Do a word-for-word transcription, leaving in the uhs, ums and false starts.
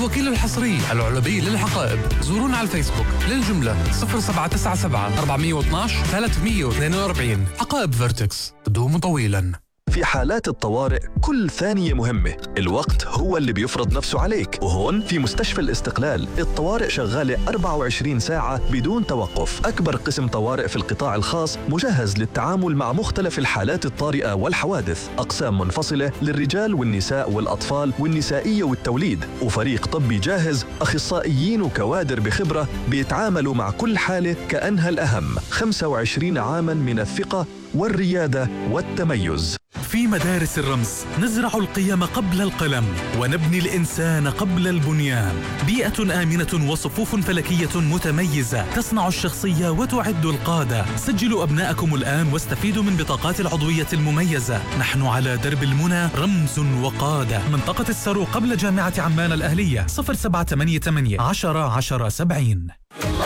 الوكيل الحصري العلبي للحقائب. زورونا على الفيسبوك للجملة صفر سبعة تسعة سبعة أربعمية واثناش ثلاثمية واثنين وأربعين. حقائب فيرتكس تدوم طويلا. في حالات الطوارئ كل ثانية مهمة، الوقت هو اللي بيفرض نفسه عليك، وهون في مستشفى الاستقلال الطوارئ شغالة أربعة وعشرين ساعة بدون توقف. أكبر قسم طوارئ في القطاع الخاص مجهز للتعامل مع مختلف الحالات الطارئة والحوادث، أقسام منفصلة للرجال والنساء والأطفال والنسائية والتوليد، وفريق طبي جاهز، أخصائيين وكوادر بخبرة بيتعاملوا مع كل حالة كأنها الأهم. خمسة وعشرين عاما من الثقة والريادة والتميز. في مدارس الرمز نزرع القيم قبل القلم ونبني الإنسان قبل البنيان. بيئة آمنة وصفوف فلكية متميزة تصنع الشخصية وتعد القادة. سجلوا أبناءكم الآن واستفيدوا من بطاقات العضوية المميزة. نحن على درب المنى رمز وقادة. منطقة السرو قبل جامعة عمان الأهلية. صفر سبعة ثمانية ثمانية عشرة عشرة سبعين.